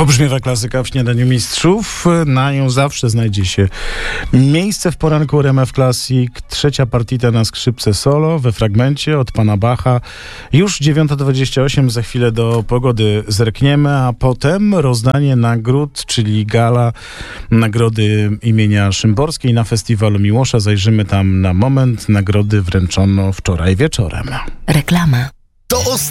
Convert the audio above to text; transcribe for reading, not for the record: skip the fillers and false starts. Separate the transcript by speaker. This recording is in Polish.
Speaker 1: Pobrzmiewa klasyka w Śniadaniu Mistrzów. Na nią zawsze znajdzie się miejsce w poranku RMF Classic. Trzecia partita na skrzypce solo we fragmencie od pana Bacha. Już 9:28, za chwilę do pogody zerkniemy, a potem rozdanie nagród, czyli gala nagrody imienia Szymborskiej na festiwalu Miłosza. Zajrzymy tam na moment. Nagrody wręczono wczoraj wieczorem.
Speaker 2: Reklama.
Speaker 3: To